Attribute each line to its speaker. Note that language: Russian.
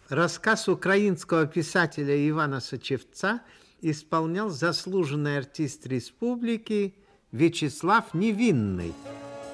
Speaker 1: Рассказ украинского писателя Ивана Сочевца исполнял заслуженный артист республики Вячеслав Невинный.